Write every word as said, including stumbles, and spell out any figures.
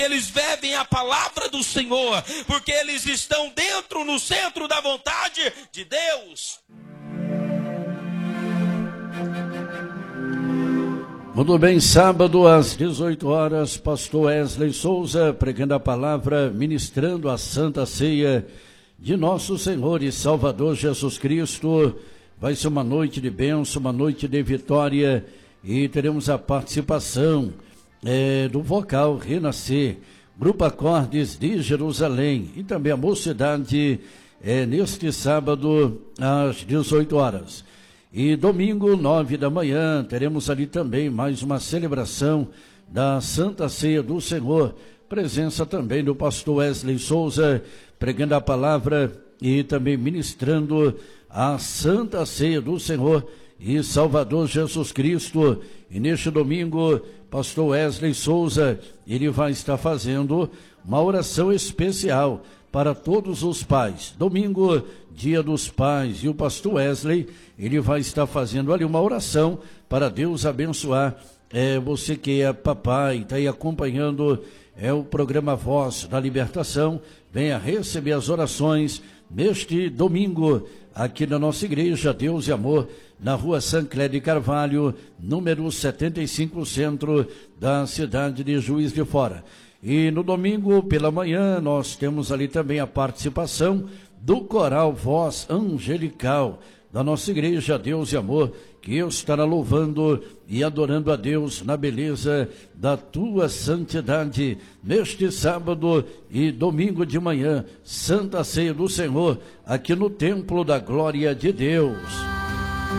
eles bebem a palavra do Senhor, porque eles estão dentro, no centro da vontade de Deus. Muito bem, sábado às dezoito horas, pastor Wesley Souza pregando a palavra, ministrando a Santa Ceia de nosso Senhor e Salvador Jesus Cristo. Vai ser uma noite de bênção, uma noite de vitória, e teremos a participação é, do vocal Renascer, Grupo Acordes de Jerusalém, e também a mocidade é, neste sábado às dezoito horas. E domingo, nove da manhã, teremos ali também mais uma celebração da Santa Ceia do Senhor, presença também do pastor Wesley Souza, pregando a palavra e também ministrando a Santa Ceia do Senhor e Salvador Jesus Cristo. E neste domingo, pastor Wesley Souza, ele vai estar fazendo uma oração especial para todos os pais. Domingo, dia dos pais, e o pastor Wesley, ele vai estar fazendo ali uma oração para Deus abençoar é, você que é papai, está aí acompanhando é, o programa Voz da Libertação. Venha receber as orações neste domingo, aqui na nossa igreja Deus e Amor, na rua Sancler de Carvalho, número setenta e cinco, centro da cidade de Juiz de Fora. E no domingo, pela manhã, nós temos ali também a participação do coral Voz Angelical, da nossa igreja Deus e Amor, que estará louvando e adorando a Deus na beleza da tua santidade, neste sábado e domingo de manhã, Santa Ceia do Senhor, aqui no Templo da Glória de Deus.